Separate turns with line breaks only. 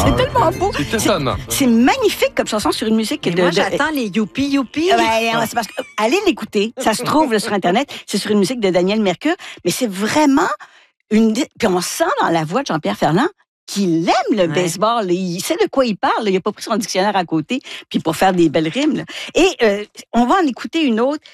C'est tellement beau.
C'est étonnant.
C'est magnifique comme chanson sur une musique
Moi, j'attends les youpi youpi.
C'est parce que allez l'écouter. Ça se trouve là, sur Internet. C'est sur une musique de Daniel Mercure. Mais c'est vraiment puis on sent dans la voix de Jean-Pierre Ferland qu'il aime le baseball. Il sait de quoi il parle. Il n'a pas pris son dictionnaire à côté puis pour faire des belles rimes. Là. Et on va en écouter une autre